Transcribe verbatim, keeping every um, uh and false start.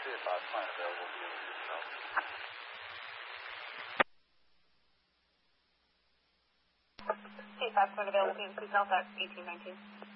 be advised, client available to yourself. C five point available to yourself at eighteen nineteen.